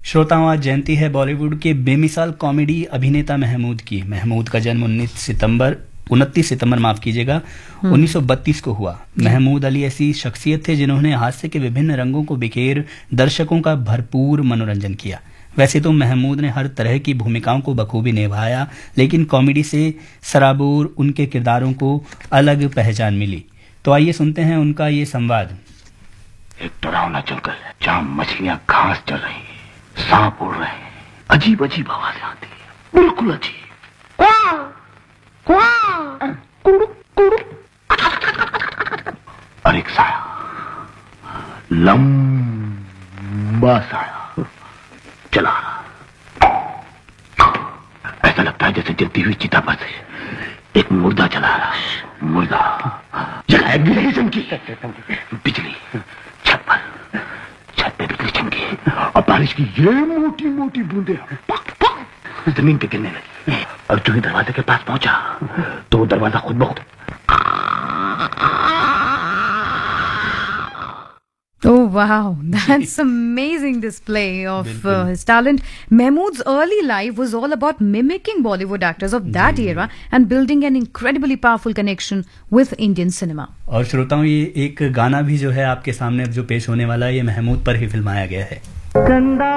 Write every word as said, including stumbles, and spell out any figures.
श्रोताओं, आज जयंती है बॉलीवुड के बेमिसाल कॉमेडी अभिनेता महमूद की। महमूद का जन्म उन्नीस सितंबर उनतीस सितंबर माफ कीजिएगा उन्नीस सौ बत्तीस को हुआ। महमूद अली ऐसी शख्सियत थे जिन्होंने हास्य के विभिन्न रंगों को बिखेर दर्शकों का भरपूर मनोरंजन किया। वैसे तो महमूद ने हर तरह की भूमिकाओं को बखूबी निभाया, लेकिन कॉमेडी से सराबोर उनके किरदारों को अलग पहचान मिली। तो आइए सुनते हैं उनका ये संवाद। एक डरावना जंगल है जहाँ मछलियां घास चल रही है, सांप उड़ रहे हैं, अजीब अजीब आवाजें आती है, बिल्कुल अजीब। क्वा, क्वा, कुड़ुक, कुड़ुक। और एक साया, लंबा साया चला रहा। ऐसा लगता है जैसे जलती हुई चिता पर से एक मुर्दा चला रहा। मुर्दा जगह बिजली चमकी, बिजली छत पर, छत पे बिजली चमकी और बारिश की ये मोटी मोटी बूंदें पक पक जमीन पे गिरने लगी। और जो ही दरवाजे के पास पहुंचा तो वो दरवाजा खुद ब खुद। Oh wow, that's amazing display of uh, his talent. Mahmood's early life was all about mimicking Bollywood actors of that era and building an incredibly powerful connection with Indian cinema. और श्रोताओं, ये एक गाना भी जो है आपके सामने अब जो पेश होने वाला है, ये महमूद पर ही फिल्माया गया है।